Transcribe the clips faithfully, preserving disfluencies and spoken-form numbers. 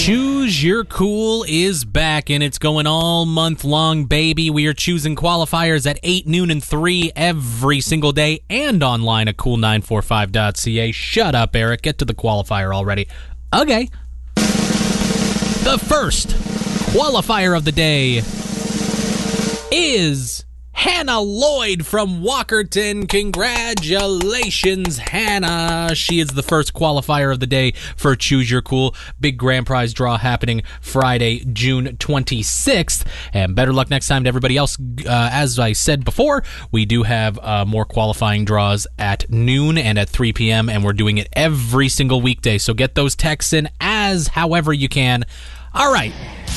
Choose Your Cool is back, and it's going all month long, baby. We are choosing qualifiers at eight, noon, and three every single day, and online at cool nine four five dot c a. Shut up, Eric. Get to the qualifier already. Okay. The first qualifier of the day is Hannah Lloyd from Walkerton. Congratulations, Hannah. She is the first qualifier of the day for Choose Your Cool. Big grand prize draw happening Friday, June twenty-sixth. And better luck next time to everybody else. Uh, as I said before, we do have uh, more qualifying draws at noon and at three p.m. and we're doing it every single weekday. So get those texts in as however you can. All right.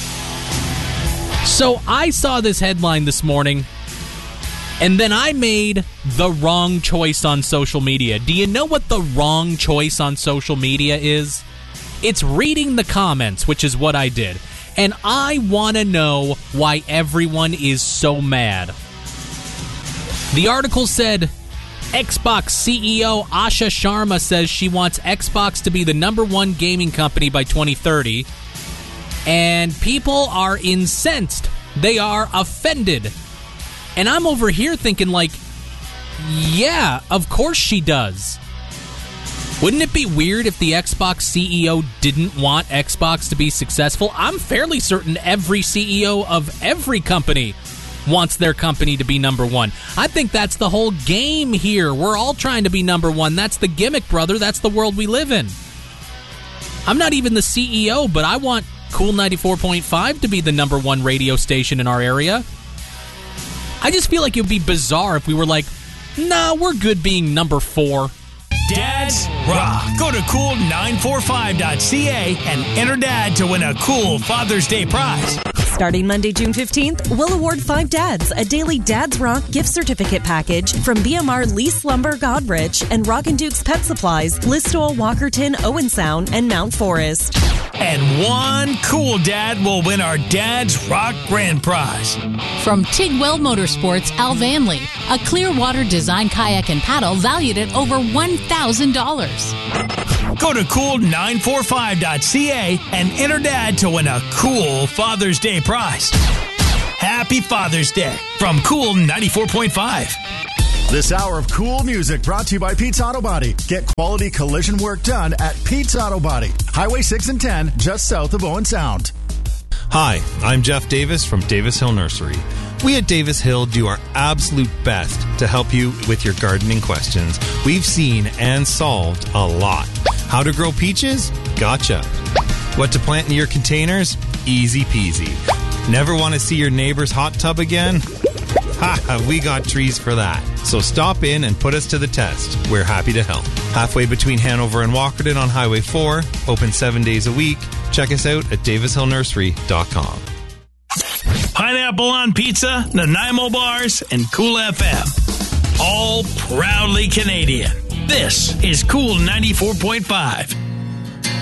So I saw this headline this morning, and then I made the wrong choice on social media. Do you know what the wrong choice on social media is? It's reading the comments, which is what I did. And I want to know why everyone is so mad. The article said, Xbox C E O Asha Sharma says she wants Xbox to be the number one gaming company by twenty thirty. And people are incensed. They are offended. And I'm over here thinking like, yeah, of course she does. Wouldn't it be weird if the Xbox C E O didn't want Xbox to be successful? I'm fairly certain every C E O of every company wants their company to be number one. I think that's the whole game here. We're all trying to be number one. That's the gimmick, brother. That's the world we live in. I'm not even the C E O, but I want Cool ninety-four point five to be the number one radio station in our area. I just feel like it would be bizarre if we were like, nah, we're good being number four. Dads Rock. Go to cool nine four five dot c a and enter Dad to win a cool Father's Day prize. Starting Monday, June fifteenth, we'll award five dads a daily Dads Rock gift certificate package from B M R Lease Lumber Godrich and Rock and Duke's Pet Supplies, Listowel, Walkerton, Owen Sound, and Mount Forest. And one cool dad will win our Dads Rock Grand Prize. From Tigwell Motorsports, Al Vanley, a Clearwater design kayak and paddle valued at over one thousand dollars. Go to cool nine four five dot c a and enter Dad to win a cool Father's Day prize. Happy Father's Day from Cool ninety-four point five. This hour of cool music brought to you by Pete's Auto Body. Get quality collision work done at Pete's Auto Body. Highway six and ten, just south of Owen Sound. Hi, I'm Jeff Davis from Davis Hill Nursery. We at Davis Hill do our absolute best to help you with your gardening questions. We've seen and solved a lot. How to grow peaches? Gotcha. What to plant in your containers? Easy peasy. Never want to see your neighbor's hot tub again? Ha, we got trees for that. So stop in and put us to the test. We're happy to help. Halfway between Hanover and Walkerton on Highway four, open seven days a week. Check us out at davis hill nursery dot com. Pineapple on Pizza, Nanaimo Bars, and Cool F M. All proudly Canadian. This is Cool ninety-four point five.